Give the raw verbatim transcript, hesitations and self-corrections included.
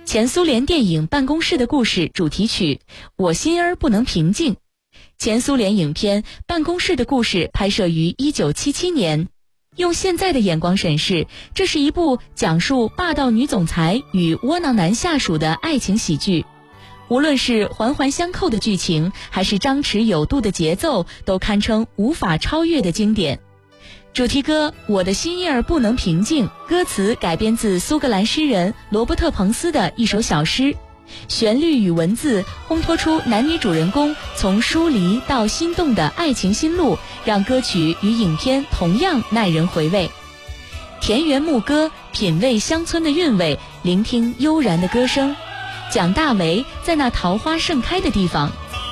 前苏联电影《办公室的故事》主题曲《我心儿不能平静》。前苏联影片《办公室的故事》拍摄于一九七七年，用现在的眼光审视，这是一部讲述霸道女总裁与窝囊男下属的爱情喜剧。无论是环环相扣的剧情，还是张弛有度的节奏，都堪称无法超越的经典。主题歌《我的心儿不能平静》，歌词改编自苏格兰诗人罗伯特·彭斯的一首小诗，旋律与文字烘托出男女主人公从疏离到心动的爱情心路，让歌曲与影片同样耐人回味。田园牧歌，品味乡村的韵味，聆听悠然的歌声。蒋大为在那桃花盛开的地方，